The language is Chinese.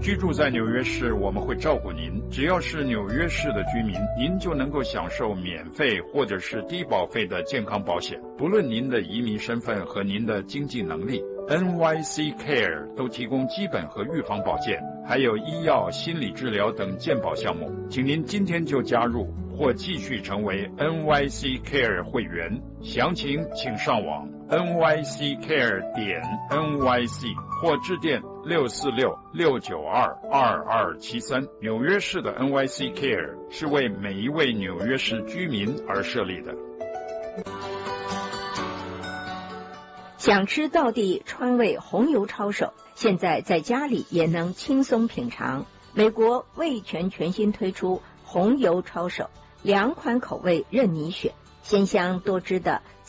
居住在纽约市，我们会照顾您。只要是纽约市的居民，您就能够享受免费或者是低保费的健康保险，不论您的移民身份和您的经济能力。NYC Care 都提供基本和预防保健，还有医药、心理治疗等健保项目。请您今天就加入或继续成为 NYC Care 会员，详情请上网 nyccare.nyc 或致电646-692-2273。纽约市的 NYC Care 是为每一位纽约市居民而设立的。 想吃道地川味红油抄手，现在在家里也能轻松品尝。美国味全全新推出红油抄手，2款口味任你选，鲜香多汁的